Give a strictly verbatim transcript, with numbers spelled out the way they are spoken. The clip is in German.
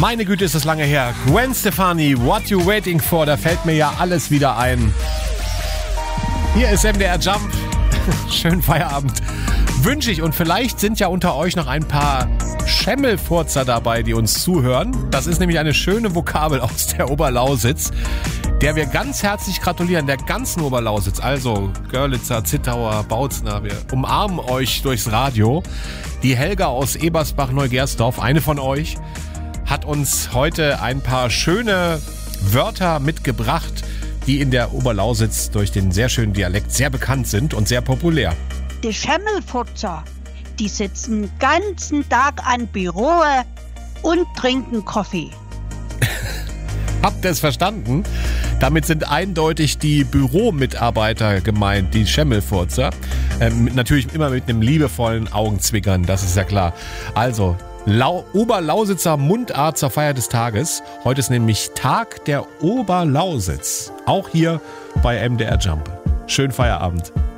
Meine Güte, ist das lange her. Gwen Stefani, What You Waiting For? Da fällt mir ja alles wieder ein. Hier ist M D R Jump. Schönen Feierabend wünsche ich. Und vielleicht sind ja unter euch noch ein paar Schemmelfurzer dabei, die uns zuhören. Das ist nämlich eine schöne Vokabel aus der Oberlausitz, der wir ganz herzlich gratulieren, der ganzen Oberlausitz. Also Görlitzer, Zittauer, Bautzner, wir umarmen euch durchs Radio. Die Helga aus Ebersbach-Neugersdorf, eine von euch, hat uns heute ein paar schöne Wörter mitgebracht, die in der Oberlausitz durch den sehr schönen Dialekt sehr bekannt sind und sehr populär. Die Schemmelfurzer, die sitzen den ganzen Tag an Büro und trinken Kaffee. Habt ihr es verstanden? Damit sind eindeutig die Büromitarbeiter gemeint, die Schemmelfurzer. Ähm, natürlich immer mit einem liebevollen Augenzwinkern, das ist ja klar. Also, Lau- Oberlausitzer Mundart zur Feier des Tages. Heute ist nämlich Tag der Oberlausitz. Auch hier bei M D R Jump. Schönen Feierabend.